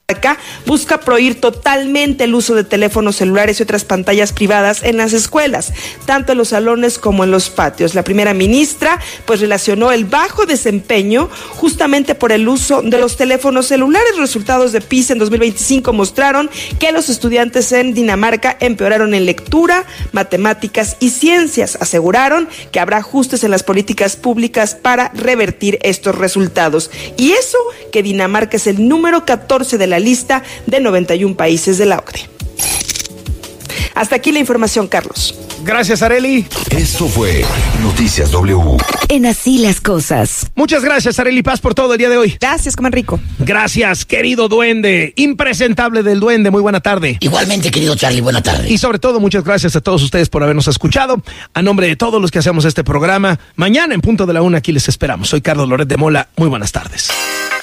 busca prohibir totalmente el uso de teléfonos celulares y otras pantallas privadas en las escuelas, tanto en los salones como en los patios. La primera ministra pues relacionó el bajo desempeño justamente por el uso de los teléfonos celulares. Resultados de PISA en 2025 mostraron que los estudiantes en Dinamarca empeoraron en lectura, matemáticas y ciencias. Aseguraron que habrá ajustes en las políticas públicas para revertir estos resultados. Y eso que Dinamarca es el número 14 de la lista de 91 países de la OCDE. Hasta aquí la información, Carlos. Gracias, Arely. Esto fue Noticias W. En Así las Cosas. Muchas gracias, Arely Paz, por todo el día de hoy. Gracias, coman rico. Gracias, querido duende, impresentable del duende, muy buena tarde. Igualmente, querido Charlie, buena tarde. Y sobre todo, muchas gracias a todos ustedes por habernos escuchado. A nombre de todos los que hacemos este programa, mañana en punto de la 1 aquí les esperamos. Soy Carlos Loret de Mola, muy buenas tardes.